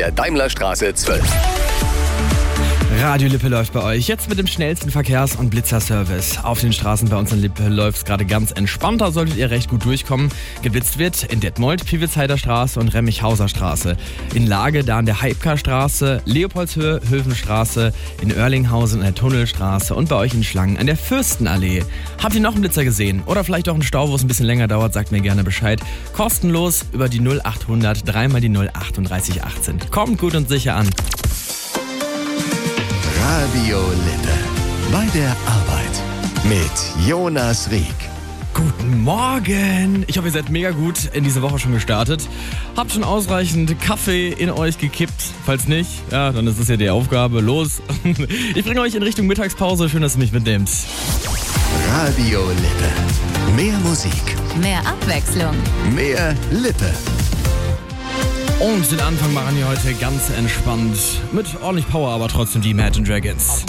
der Daimlerstraße 12. Radio Lippe läuft bei euch. Jetzt mit dem schnellsten Verkehrs- und Blitzerservice. Auf den Straßen bei uns in Lippe läuft es gerade ganz entspannt. Da solltet ihr recht gut durchkommen. Geblitzt wird in Detmold, Piwitzheider Straße und Remmichhauser Straße. In Lage da an der Heibka-Straße, Leopoldshöhe, Höfenstraße, in Oerlinghausen an der Tunnelstraße und bei euch in Schlangen an der Fürstenallee. Habt ihr noch einen Blitzer gesehen? Oder vielleicht auch einen Stau, wo es ein bisschen länger dauert? Sagt mir gerne Bescheid. Kostenlos über die 0800 3 mal die 038 18. Kommt gut und sicher an. Radio Lippe. Bei der Arbeit. Mit Jonas Rieck. Guten Morgen! Ich hoffe, ihr seid mega gut in diese Woche schon gestartet. Habt schon ausreichend Kaffee in euch gekippt? Falls nicht, ja, dann ist es ja die Aufgabe. Los! Ich bringe euch in Richtung Mittagspause. Schön, dass ihr mich mitnehmt. Radio Lippe. Mehr Musik. Mehr Abwechslung. Mehr Lippe. Und den Anfang machen wir heute ganz entspannt. Mit ordentlich Power, aber trotzdem die Imagine Dragons.